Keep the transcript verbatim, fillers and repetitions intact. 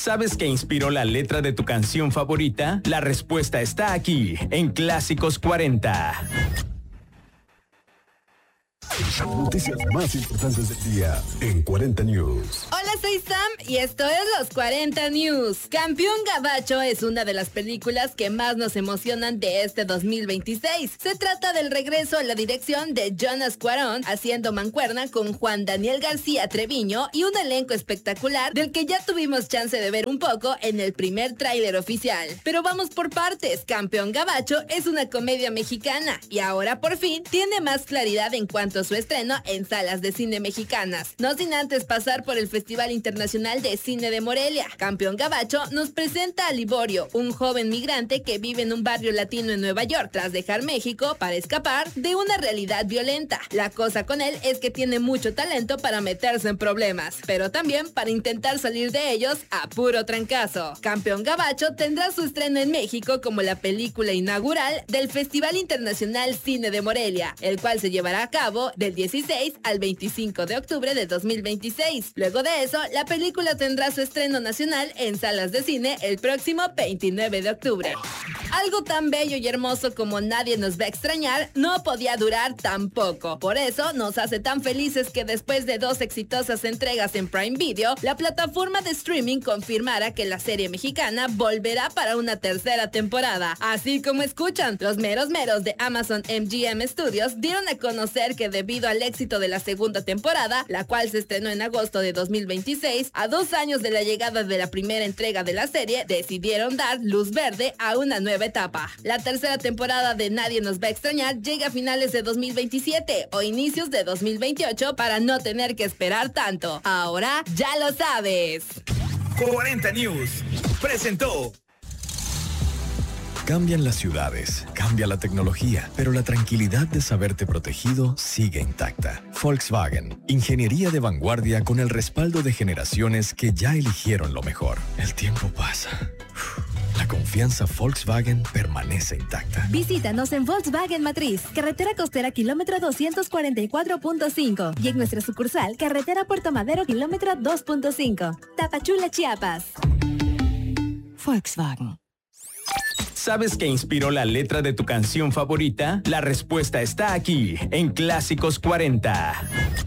¿Sabes qué inspiró la letra de tu canción favorita? La respuesta está aquí, en Clásicos cuarenta. Noticias más importantes del día en cuarenta News. Hola, soy Sam y esto es Los cuarenta News. Campeón Gabacho es una de las películas que más nos emocionan de este dos mil veintiséis. Se trata del regreso a la dirección de Jonas Cuarón, haciendo mancuerna con Juan Daniel García Treviño y un elenco espectacular del que ya tuvimos chance de ver un poco en el primer tráiler oficial. Pero vamos por partes. Campeón Gabacho es una comedia mexicana y ahora por fin tiene más claridad en cuanto a su estreno en salas de cine mexicanas, no sin antes pasar por el Festival Internacional de Cine de Morelia. Campeón Gabacho nos presenta a Liborio, un joven migrante que vive en un barrio latino en Nueva York, tras dejar México para escapar de una realidad violenta. La cosa con él es que tiene mucho talento para meterse en problemas, pero también para intentar salir de ellos a puro trancazo. Campeón Gabacho tendrá su estreno en México como la película inaugural del Festival Internacional Cine de Morelia, el cual se llevará a cabo del dieciséis al veinticinco de octubre de dos mil veintiséis. Luego de eso, la película tendrá su estreno nacional en salas de cine el próximo veintinueve de octubre. Algo tan bello y hermoso como Nadie nos va a extrañar no podía durar tampoco. Por eso nos hace tan felices que después de dos exitosas entregas en Prime Video, la plataforma de streaming confirmara que la serie mexicana volverá para una tercera temporada. Así como escuchan, los meros meros de Amazon M G M Studios dieron a conocer que debido al éxito de la segunda temporada, la cual se estrenó en agosto de dos mil veintiséis, a dos años de la llegada de la primera entrega de la serie, decidieron dar luz verde a una nueva etapa. La tercera temporada de Nadie nos va a extrañar llega a finales de dos mil veintisiete o inicios de dos mil veintiocho para no tener que esperar tanto. Ahora ya lo sabes. cuarenta News presentó. Cambian las ciudades, cambia la tecnología, pero la tranquilidad de saberte protegido sigue intacta. Volkswagen, ingeniería de vanguardia con el respaldo de generaciones que ya eligieron lo mejor. El tiempo pasa. La confianza Volkswagen permanece intacta. Visítanos en Volkswagen Matriz, carretera costera kilómetro doscientos cuarenta y cuatro punto cinco y en nuestra sucursal, carretera Puerto Madero kilómetro dos punto cinco. Tapachula, Chiapas. Volkswagen. ¿Sabes qué inspiró la letra de tu canción favorita? La respuesta está aquí, en Clásicos cuarenta.